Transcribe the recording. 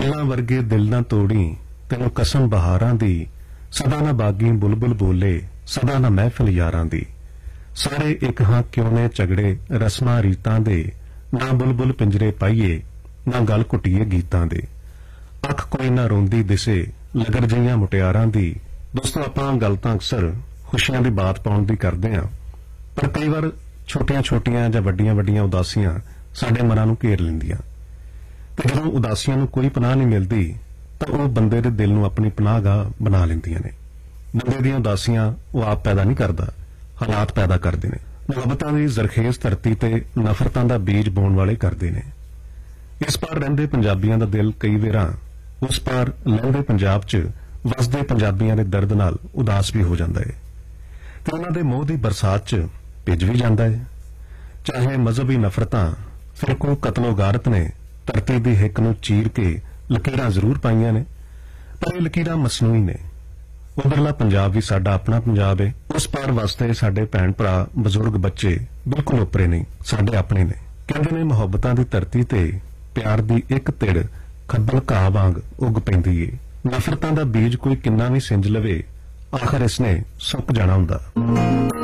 ਫੁੱਲਾਂ ਵਰਗੇ ਦਿਲ ਨਾ ਤੋੜੀ ਤੈਨੂੰ ਕਸਮ ਬਹਾਰਾਂ ਦੀ, ਸਦਾ ਨਾ ਬਾਗੀ ਬੁਲਬੁਲ ਬੋਲੇ, ਸਦਾ ਨਾ ਮਹਿਫਿਲ ਯਾਰਾਂ ਦੀ। ਸਾਰੇ ਇੱਕ ਹਾਂ ਕਿਉਂ ਨੇ ਝਗੜੇ ਰਸਮਾਂ ਰੀਤਾਂ ਦੇ, ਨਾ ਬੁਲਬੁਲ ਪਿੰਜਰੇ ਪਾਈਏ, ਨਾ ਗਲ ਘੁੱਟੀਏ ਗੀਤਾਂ ਦੇ। ਅੱਖ ਕੋਈ ਨਾ ਰੋਂਦੀ ਦਿਸੇ ਲਗਰ ਜਿਹੀਆਂ ਮੁਟਿਆਰਾਂ ਦੀ। ਦੋਸਤੋ, ਆਪਾਂ ਗੱਲ ਤਾਂ ਅਕਸਰ ਖੁਸ਼ੀਆਂ ਦੀ ਬਾਤ ਪਾਉਣ ਦੀ ਕਰਦੇ ਹਾਂ, ਪਰ ਕਈ ਵਾਰ ਛੋਟੀਆਂ-ਛੋਟੀਆਂ ਜਾਂ ਵੱਡੀਆਂ-ਵੱਡੀਆਂ ਉਦਾਸੀਆਂ ਸਾਡੇ ਮਨਾਂ ਨੂੰ ਘੇਰ ਲੈਂਦੀਆਂ, ਤੇ ਜਦੋਂ ਉਦਾਸੀਆਂ ਨੂੰ ਕੋਈ ਪਨਾਹ ਨਹੀਂ ਮਿਲਦੀ ਤਾਂ ਉਹ ਬੰਦੇ ਦੇ ਦਿਲ ਨੂੰ ਆਪਣੀ ਪਨਾਹਗਾਹ ਬਣਾ ਲੈਂਦੀਆਂ ਨੇ। ਬੰਦੇ ਦੀਆਂ ਉਦਾਸੀਆਂ ਉਹ ਆਪ ਪੈਦਾ ਨਹੀਂ ਕਰਦਾ, ਹਾਲਾਤ ਪੈਦਾ ਕਰਦੇ ਨੇ। ਮੁਹੱਬਤਾਂ ਦੀ ਜ਼ਰਖੇਜ਼ ਧਰਤੀ ਤੇ ਨਫ਼ਰਤਾਂ ਦਾ ਬੀਜ ਬੋਣ ਵਾਲੇ ਕਰਦੇ ਨੇ। ਇਸ ਪਾਰ ਰਹਿੰਦੇ ਪੰਜਾਬੀਆਂ ਦਾ ਦਿਲ ਕਈ ਵਾਰਾਂ ਉਸ ਪਾਰ ਲਹਿੰਦੇ ਪੰਜਾਬ 'ਚ ਵਸਦੇ ਪੰਜਾਬੀਆਂ ਦੇ ਦਰਦ ਨਾਲ ਉਦਾਸ ਵੀ ਹੋ ਜਾਂਦਾ ਹੈ, ਤੇ ਉਹਨਾਂ ਦੇ ਮੋਹ ਦੀ ਬਰਸਾਤ 'ਚ ਭਿੱਜ ਵੀ ਜਾਂਦਾ ਹੈ। ਚਾਹੇ ਮਜ਼ਹਬੀ ਨਫ਼ਰਤਾਂ, ਫਿਰਕੂ ਕਤਲੋ-ਗਾਰਤ ਨੇ ਧਰਤੀ ਦੀ ਹਿੱਕ ਨੂੰ ਚੀਰ ਕੇ ਲਕੀਰਾਂ ਜ਼ਰੂਰ ਪਾਈਆਂ ਨੇ, ਪਰ ਇਹ ਲਕੀਰਾਂ ਮਸਨੂਈ ਨੇ। ਉਧਰਲਾ ਪੰਜਾਬ ਵੀ ਸਾਡਾ ਆਪਣਾ ਪੰਜਾਬ ਹੈ, ਉਸ ਪਾਰ ਵਸਦੇ ਸਾਡੇ ਭੈਣ ਭਰਾ, ਬਜ਼ੁਰਗ, ਬੱਚੇ ਬਿਲਕੁਲ ਓਪਰੇ ਨਹੀਂ, ਸਾਡੇ ਆਪਣੇ ਨੇ। ਕਹਿੰਦੇ ਨੇ ਮੁਹੱਬਤਾਂ ਦੀ ਧਰਤੀ ਤੇ ਪਿਆਰ ਦੀ ਇੱਕ ਤਿੜ ਖੱਬਲ ਘਾਹ ਵਾਂਗ ਉੱਗ ਪੈਂਦੀ ਏ। ਨਫ਼ਰਤਾਂ ਦਾ ਬੀਜ ਕੋਈ ਕਿੰਨਾ ਵੀ ਸਿੰਜ ਲਵੇ, ਆਖਰ ਇਸਨੇ ਸੁੱਕ ਜਾਣਾ ਹੁੰਦਾ।